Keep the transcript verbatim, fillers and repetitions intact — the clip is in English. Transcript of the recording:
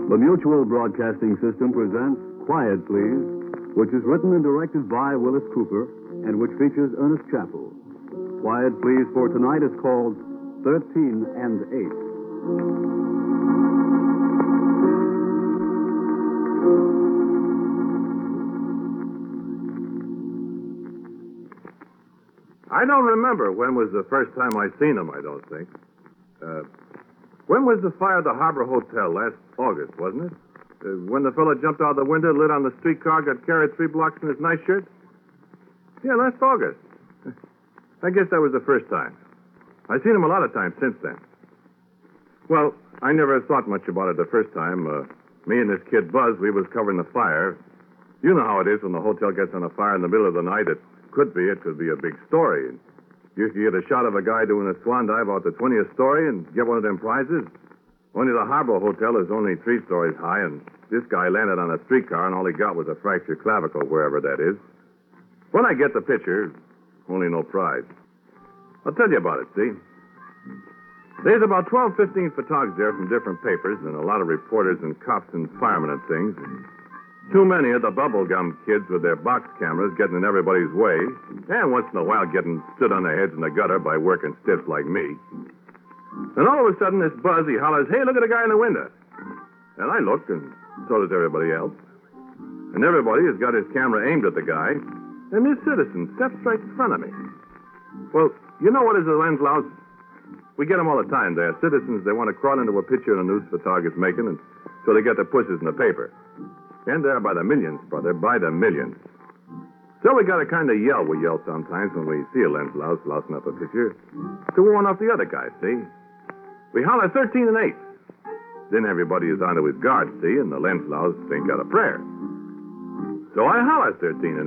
The Mutual Broadcasting System presents Quiet Please, which is written and directed by Willis Cooper and which features Ernest Chappell. Quiet Please for tonight is called thirteen and eight. I don't remember when was the first time I seen him, I don't think. Uh, when was the fire at the Harbor Hotel? Last August, wasn't it? Uh, when the fellow jumped out the window, lit on the streetcar, got carried three blocks in his nightshirt? Yeah, last August. I guess that was the first time. I've seen him a lot of times since then. Well, I never thought much about it the first time. Uh, me and this kid Buzz, we was covering the fire. You know how it is when the hotel gets on a fire in the middle of the night. It could be, it could be a big story. You could get a shot of a guy doing a swan dive out the twentieth story and get one of them prizes. Only the Harbor Hotel is only three stories high, and this guy landed on a streetcar, and all he got was a fractured clavicle, wherever that is. When I get the picture, only no prize. I'll tell you about it, see? There's about twelve, fifteen photographers there from different papers, and a lot of reporters and cops and firemen and things. And too many of the bubblegum kids with their box cameras getting in everybody's way, and once in a while getting stood on their heads in the gutter by working stiffs like me. And all of a sudden, this Buzz, he hollers, "Hey, look at the guy in the window." And I look, and so does everybody else. And everybody has got his camera aimed at the guy, and this citizen steps right in front of me. Well, you know what is a lens louse? We get them all the time. They're citizens, they want to crawl into a picture the news photographer's making, and so they get their pushes in the paper. And they're by the millions, brother, by the millions. So we got to kind of yell. We yell sometimes when we see a lens louse lousing up a picture to warn off the other guys, see? We holler thirteen and eight. Then everybody is onto his guard, see, and the lens louse ain't got a prayer. So I holler thirteen and